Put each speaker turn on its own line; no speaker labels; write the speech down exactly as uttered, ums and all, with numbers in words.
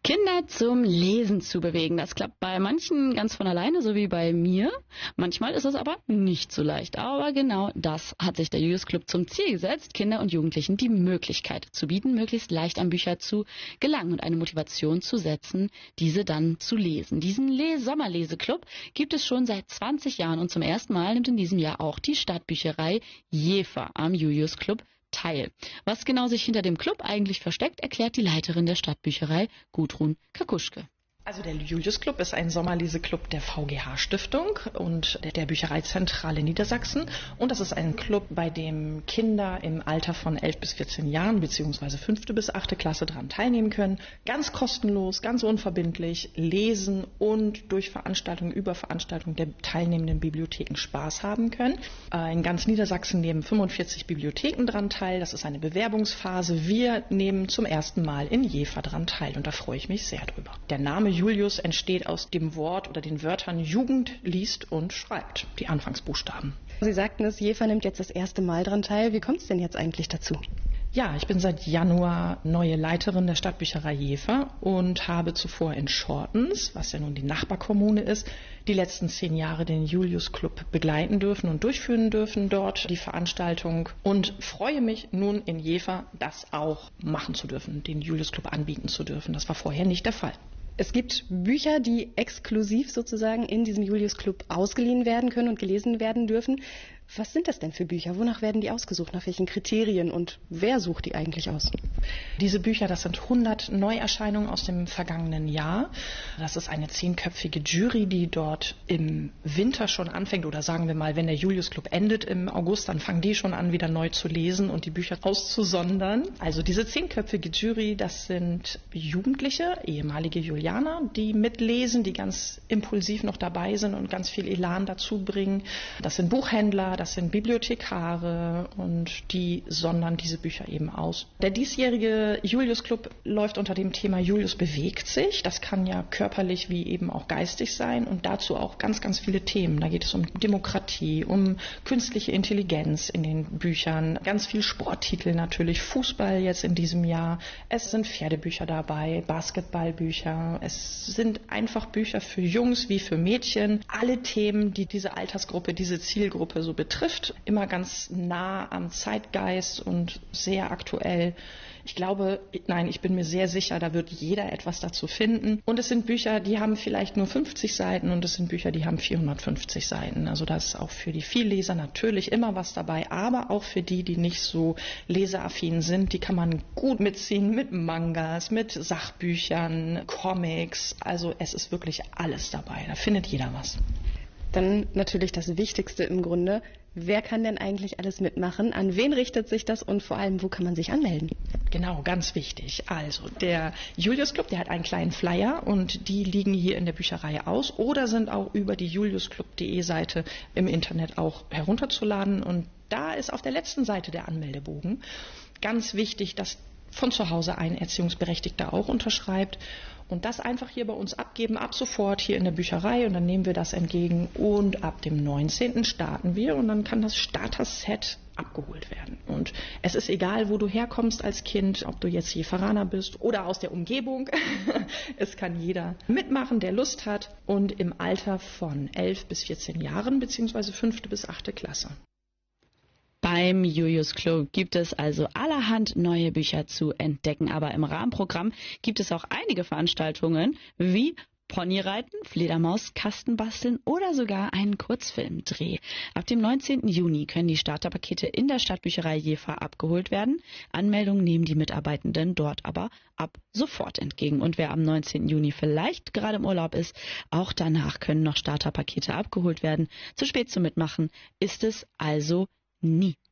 Kinder zum Lesen zu bewegen. Das klappt bei manchen ganz von alleine, so wie bei mir. Manchmal ist es aber nicht so leicht. Aber genau das hat sich der Julius Club zum Ziel gesetzt, Kinder und Jugendlichen die Möglichkeit zu bieten, möglichst leicht an Bücher zu gelangen und eine Motivation zu setzen, diese dann zu lesen. Diesen Les- Sommerleseklub gibt es schon seit zwanzig Jahren und zum ersten Mal nimmt in diesem Jahr auch die Stadtbücherei Jever am Julius Club teil. Was genau sich hinter dem Club eigentlich versteckt, erklärt die Leiterin der Stadtbücherei, Gudrun Kakuschke.
Also der Julius Club ist ein Sommerleseklub der V G H Stiftung und der Büchereizentrale Niedersachsen. Und das ist ein Club, bei dem Kinder im Alter von elf bis vierzehn Jahren bzw. fünfte bis achte Klasse daran teilnehmen können. Ganz kostenlos, ganz unverbindlich lesen und durch Veranstaltungen über Veranstaltungen der teilnehmenden Bibliotheken Spaß haben können. In ganz Niedersachsen nehmen fünfundvierzig Bibliotheken daran teil. Das ist eine Bewerbungsphase. Wir nehmen zum ersten Mal in Jever daran teil und da freue ich mich sehr drüber. Der Name Julius entsteht aus dem Wort oder den Wörtern Jugend liest und schreibt, die Anfangsbuchstaben.
Sie sagten es, Jever nimmt jetzt das erste Mal daran teil. Wie kommt es denn jetzt eigentlich dazu?
Ja, ich bin seit Januar neue Leiterin der Stadtbücherei Jever und habe zuvor in Schortens, was ja nun die Nachbarkommune ist, die letzten zehn Jahre den Julius Club begleiten dürfen und durchführen dürfen dort die Veranstaltung und freue mich nun in Jever das auch machen zu dürfen, den Julius Club anbieten zu dürfen. Das war vorher nicht der Fall.
Es gibt Bücher, die exklusiv sozusagen in diesem Julius Club ausgeliehen werden können und gelesen werden dürfen. Was sind das denn für Bücher? Wonach werden die ausgesucht? Nach welchen Kriterien? Und wer sucht die eigentlich aus?
Diese Bücher, das sind hundert Neuerscheinungen aus dem vergangenen Jahr. Das ist eine zehnköpfige Jury, die dort im Winter schon anfängt. Oder sagen wir mal, wenn der Julius Club endet im August, dann fangen die schon an, wieder neu zu lesen und die Bücher auszusondern. Also diese zehnköpfige Jury, das sind Jugendliche, ehemalige Julianer, die mitlesen, die ganz impulsiv noch dabei sind und ganz viel Elan dazu bringen. Das sind Buchhändler, das sind Bibliothekare und die sondern diese Bücher eben aus. Der diesjährige Julius Club läuft unter dem Thema Julius bewegt sich. Das kann ja körperlich wie eben auch geistig sein und dazu auch ganz, ganz viele Themen. Da geht es um Demokratie, um künstliche Intelligenz in den Büchern, ganz viel Sporttitel natürlich, Fußball jetzt in diesem Jahr. Es sind Pferdebücher dabei, Basketballbücher. Es sind einfach Bücher für Jungs wie für Mädchen. Alle Themen, die diese Altersgruppe, diese Zielgruppe so betrifft, immer ganz nah am Zeitgeist und sehr aktuell. Ich glaube, nein, ich bin mir sehr sicher, da wird jeder etwas dazu finden. Und es sind Bücher, die haben vielleicht nur fünfzig Seiten und es sind Bücher, die haben vierhundertfünfzig Seiten. Also da ist auch für die Vielleser natürlich immer was dabei, aber auch für die, die nicht so leseraffin sind, die kann man gut mitziehen mit Mangas, mit Sachbüchern, Comics. Also es ist wirklich alles dabei, da findet jeder was.
Dann natürlich das Wichtigste im Grunde. Wer kann denn eigentlich alles mitmachen? An wen richtet sich das und vor allem, wo kann man sich anmelden?
Genau, ganz wichtig. Also der Julius Club, der hat einen kleinen Flyer und die liegen hier in der Bücherei aus oder sind auch über die juliusclub punkt de Seite im Internet auch herunterzuladen. Und da ist auf der letzten Seite der Anmeldebogen ganz wichtig, dass von zu Hause ein Erziehungsberechtigter auch unterschreibt. Und das einfach hier bei uns abgeben, ab sofort hier in der Bücherei und dann nehmen wir das entgegen und ab dem neunzehnten starten wir und dann kann das Starter-Set abgeholt werden. Und es ist egal, wo du herkommst als Kind, ob du jetzt Jeveraner bist oder aus der Umgebung. Es kann jeder mitmachen, der Lust hat und im Alter von elf bis vierzehn Jahren beziehungsweise fünfte bis achte Klasse.
Beim Julius Club gibt es also allerhand neue Bücher zu entdecken, aber im Rahmenprogramm gibt es auch einige Veranstaltungen wie Ponyreiten, Fledermaus, Kastenbasteln oder sogar einen Kurzfilmdreh. Ab dem neunzehnten Juni können die Starterpakete in der Stadtbücherei Jever abgeholt werden. Anmeldungen nehmen die Mitarbeitenden dort aber ab sofort entgegen. Und wer am neunzehnten Juni vielleicht gerade im Urlaub ist, auch danach können noch Starterpakete abgeholt werden. Zu spät zum Mitmachen ist es also nie.